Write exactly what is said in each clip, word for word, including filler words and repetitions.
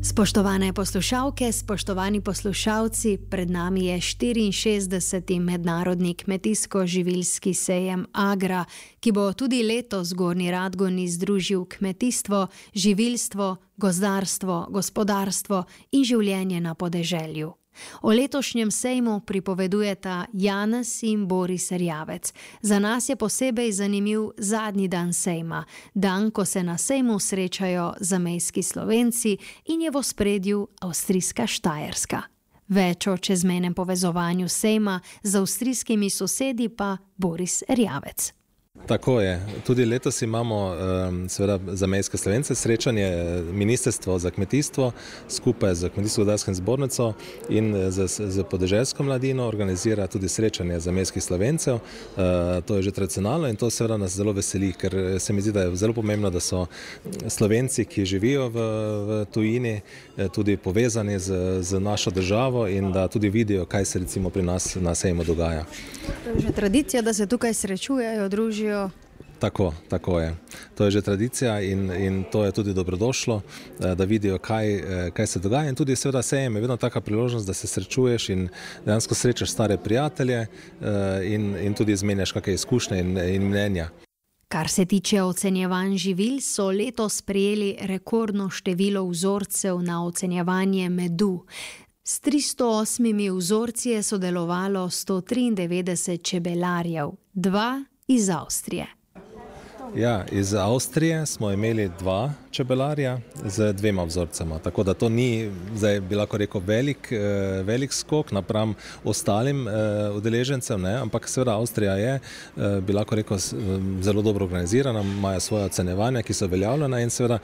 Spoštovane poslušalke, spoštovani poslušalci, pred nami je štiriinšestdeseti mednarodni kmetijsko-živilski sejem Agra, ki bo tudi letos v Gornji Radgoni združil kmetijstvo, živilstvo, gozdarstvo, gospodarstvo in življenje na podeželju. O letošnjem sejmu pripovedujeta Janez in Boris Erjavec. Za nas je posebej zanimiv zadnji dan sejma, dan, ko se na sejmu srečajo zamejski Slovenci in je v ospredju avstrijska Štajerska. Več o čezmejnem povezovanju sejma z avstrijskimi sosedi pa Boris Erjavec. Tako je. Tudi letos imamo seveda zamejske Slovence srečanje Ministrstvo za kmetijstvo skupaj z Kmetijsko-gozdarskim zbornico in z, z podeželsko mladino organizira tudi srečanje zamejskih Slovencev. To je že tradicionalno in to seveda nas zelo veseli, ker se mi zdi, da je zelo pomembno, da so Slovenci, ki živijo v, v tujini, tudi povezani z, z našo državo in da tudi vidijo, kaj se recimo pri nas na sejmu dogaja. To je že tradicija, da se tukaj srečujejo, družijo. Tako, tako je. To je že tradicija in, in to je tudi dobrodošlo, da vidijo, kaj, kaj se dogaja. In tudi seveda sejem je vedno taka priložnost, da se srečuješ in dejansko srečaš stare prijatelje in, in tudi izmenjaš kakšne izkušnje in, in mnenja. Kar se tiče ocenjevanj živil, so letos prejeli rekordno število vzorcev na ocenjevanje medu. S tristo osmimi vzorci je sodelovalo sto triindevetdeset čebelarjev, dva iz Avstrije. Ja, iz Avstrije smo imeli dva čebelarja z dvema vzorcema, tako da to ni, zdaj bi lahko rekel, velik, velik skok napram ostalim udeležencem, ne? Ampak seveda Avstrija je, bi lahko rekel, zelo dobro organizirana, imajo svoje ocenjevanja, ki so veljavljena in seveda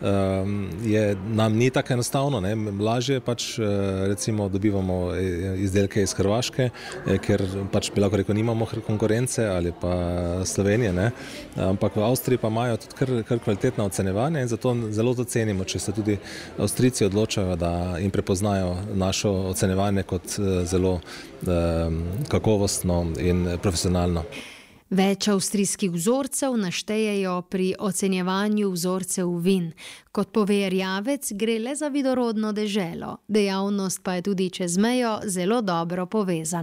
je, nam ni tako enostavno, ne? Lažje pač recimo dobivamo izdelke iz Hrvaške, ker pač bi lahko rekel, nimamo konkurence ali pa Slovenije, ne? Ampak v Avstriji pa imajo tudi kar, kar kvalitetna ocenjevanja in zato zelo to cenimo, če se tudi Avstrijci odločajo, da jim prepoznajo našo ocenjevanje kot zelo eh, kakovostno in profesionalno. Več avstrijskih vzorcev naštejejo pri ocenjevanju vzorcev vin. Kot pove Erjavec, gre le za vidorodno deželo. Dejavnost pa je tudi čez mejo zelo dobro povezana.